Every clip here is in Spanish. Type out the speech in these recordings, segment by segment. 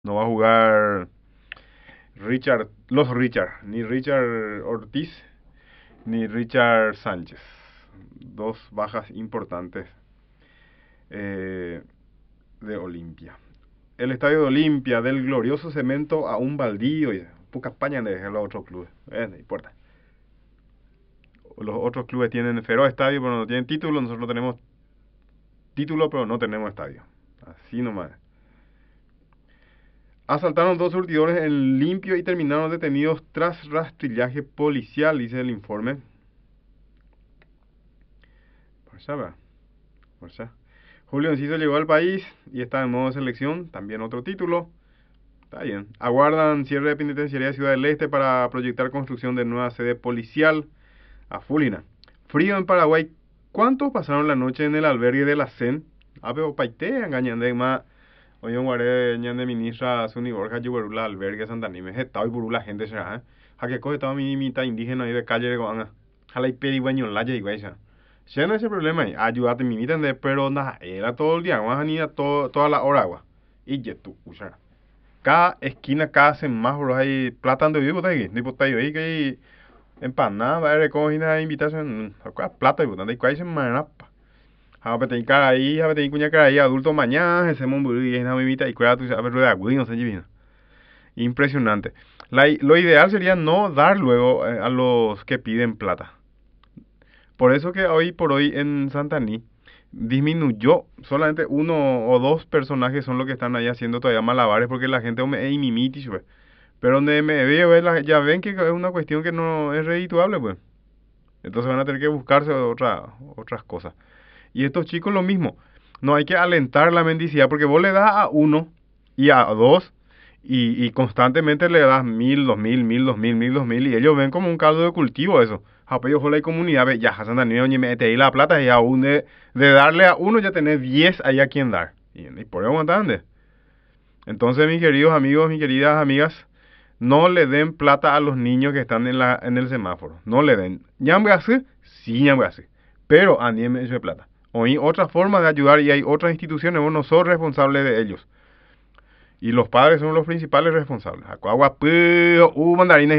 No va a jugar Richard, ni Richard Ortiz, ni Richard Sánchez. Dos bajas importantes de Olimpia. El estadio de Olimpia, del glorioso Cemento a un baldío, y poca España de los otros clubes, no importa. Los otros clubes tienen feroz estadio, pero no tienen título. Nosotros tenemos título, pero no tenemos estadio. Así nomás. Asaltaron dos surtidores en Limpio y terminaron detenidos tras rastrillaje policial, dice el informe. Por allá. Julio Enciso llegó al país y está en modo de selección, también otro título. Está bien. Aguardan cierre de penitenciaría de Ciudad del Este para proyectar construcción de nueva sede policial a Fulina. Frío en Paraguay. ¿Cuántos pasaron la noche en el albergue de la CEN? Pero paité, engañan de más. Hoy en Guaré, ñande ministra Suni Borja, Yuberula, albergue Santa Nime, estaba y burula gente, ¿será? Jaque coge estaba mi mitad indígena y de calle de Goanga. Jala y pedi guaño la ya y guaysa. Ya no es ese problema ahí, ayúdate mi mitad de, pero nada, era todo el día, vamos a venir toda la hora agua. Y ya tú, usar. Cada esquina, cada semáforo hay plata de vivo, está ahí, tipo está ahí, que hay empanada, va a recoger una invitación, plata y botando, y cuál es manapa. A ver, tem cara ahí, a ver, tem cuña cara ahí, adulto mañana, ese mundo y es una mimita y cuida tu saber rueda de no sé divino. Impresionante. Lo ideal sería no dar luego a los que piden plata. Por eso que hoy por hoy en Santaní disminuyó, solamente uno o dos personajes son los que están ahí haciendo todavía malabares porque la gente me imimiti, pues. Pero donde me veo, ya ven que es una cuestión que no es redituable, pues. Entonces van a tener que buscarse otras cosas. Y estos chicos lo mismo. No hay que alentar la mendicidad porque vos le das a uno y a dos y constantemente le das 1.000, 2.000, 1.000, 2.000, 1.000, 2.000 y ellos ven como un caldo de cultivo eso. Apoyo ojo la comunidad, ve, ya Santa Niña me mete ahí la plata y aún de darle a uno ya tenés 10 ahí a quien dar. Y por eso aguantando. Entonces, mis queridos amigos, mis queridas amigas, no le den plata a los niños que están en el semáforo. No le den. ¿Ñambrase? Sí, ñambrase. Pero a niños de plata. O hay otra forma de ayudar y hay otras instituciones, vos no sos responsable de ellos. Y los padres son los principales responsables. Acuagua, mandarines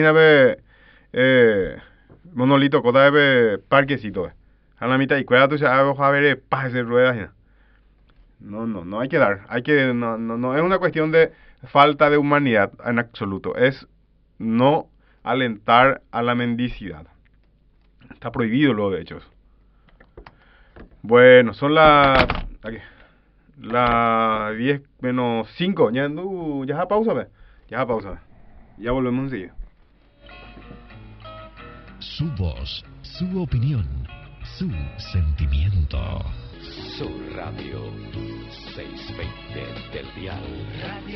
y monolito, cota de parquecito. A la mitad y cuidado, ya a ver, pases ruedas. No hay que dar. No es una cuestión de falta de humanidad en absoluto. Es no alentar a la mendicidad. Está prohibido lo de hechos. Bueno, son las 10 menos 5. Ya ya pausa, ve. Ya pausa. Ya volvemos enseguida. Su voz, su opinión, su sentimiento. Su radio 620 del dial. Radio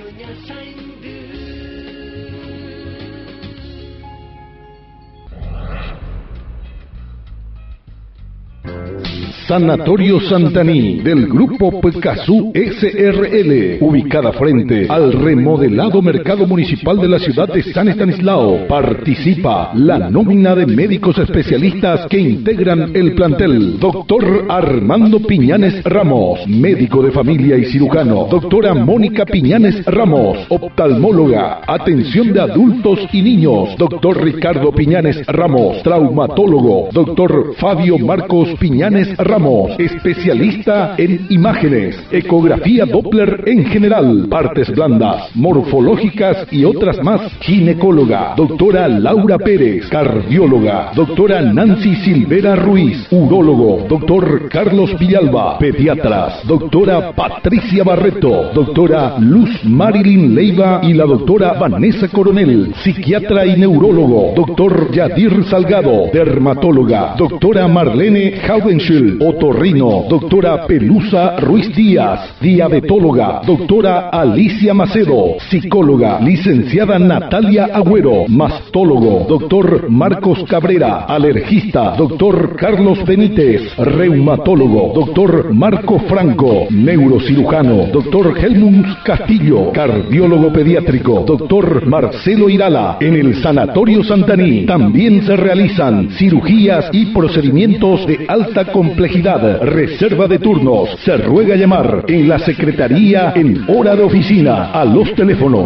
Sanatorio Santaní del Grupo Pecasú SRL, ubicada frente al remodelado Mercado Municipal de la ciudad de San Estanislao. Participa la nómina de médicos especialistas que integran el plantel. Doctor Armando Piñanes Ramos, médico de familia y cirujano. Doctora Mónica Piñanes Ramos, oftalmóloga, atención de adultos y niños. Doctor Ricardo Piñanes Ramos, traumatólogo. Doctor Fabio Marcos Piñanes Ramos, especialista en imágenes, ecografía Doppler en general, partes blandas, morfológicas y otras más. Ginecóloga, doctora Laura Pérez, cardióloga, doctora Nancy Silvera Ruiz, urólogo, doctor Carlos Villalba, pediatras, doctora Patricia Barreto, doctora Luz Marilyn Leiva y la doctora Vanessa Coronel, psiquiatra y neurólogo, doctor Yadir Salgado, dermatóloga, doctora Marlene Haudenschul, otorrino, doctora Pelusa Ruiz Díaz, diabetóloga, doctora Alicia Macedo, psicóloga, licenciada Natalia Agüero, mastólogo, doctor Marcos Cabrera, alergista, doctor Carlos Benítez, reumatólogo, doctor Marco Franco, neurocirujano, doctor Helmut Castillo, cardiólogo pediátrico, doctor Marcelo Irala. En el Sanatorio Santaní también se realizan cirugías y procedimientos de alta complejidad Universidad. Reserva de turnos. Se ruega llamar en la secretaría en hora de oficina a los teléfonos